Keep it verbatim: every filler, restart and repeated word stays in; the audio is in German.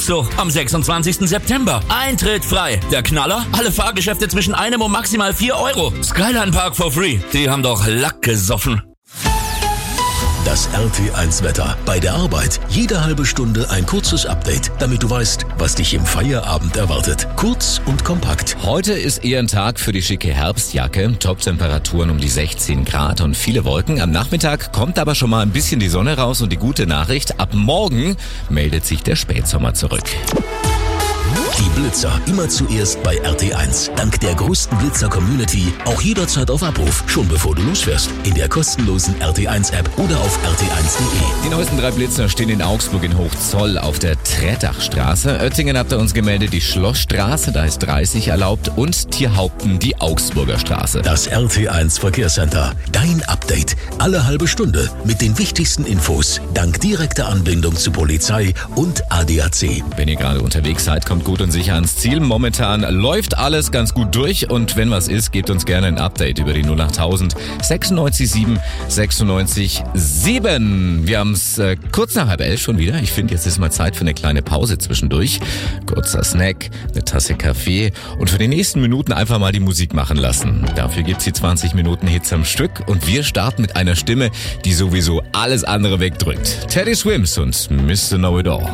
So, am sechsundzwanzigsten September. Eintritt frei. Der Knaller? Alle Fahrgeschäfte zwischen einem und maximal vier Euro. Skyline Park for free. Die haben doch Lack gesoffen. Das R T eins Wetter. Bei der Arbeit jede halbe Stunde ein kurzes Update, damit du weißt, was dich im Feierabend erwartet. Kurz und kompakt. Heute ist eher ein Tag für die schicke Herbstjacke. Top-Temperaturen um die sechzehn Grad und viele Wolken. Am Nachmittag kommt aber schon mal ein bisschen die Sonne raus und die gute Nachricht, ab morgen meldet sich der Spätsommer zurück. Die Blitzer immer zuerst bei R T eins. Dank der größten Blitzer-Community auch jederzeit auf Abruf, schon bevor du losfährst. In der kostenlosen R T eins App oder auf r t eins punkt de. Die neuesten drei Blitzer stehen in Augsburg in Hochzoll auf der Trettachstraße. Oettingen habt ihr uns gemeldet, die Schlossstraße, da ist dreißig erlaubt, und Tierhaupten die Augsburger Straße. Das R T eins Verkehrscenter. Dein Update. Alle halbe Stunde mit den wichtigsten Infos. Dank direkter Anbindung zu Polizei und A D A C. Wenn ihr gerade unterwegs seid, kommt gut und sicher ans Ziel. Momentan läuft alles ganz gut durch und wenn was ist, gebt uns gerne ein Update über die null achttausend sechsundneunzig sieben sechsundneunzig sieben. Wir haben es äh, kurz nach halb elf schon wieder. Ich finde, jetzt ist mal Zeit für eine kleine Pause zwischendurch. Kurzer Snack, eine Tasse Kaffee und für die nächsten Minuten einfach mal die Musik machen lassen. Dafür gibt's die zwanzig Minuten Hits am Stück und wir starten mit einer Stimme, die sowieso alles andere wegdrückt. Teddy Swims und Mister Know It All.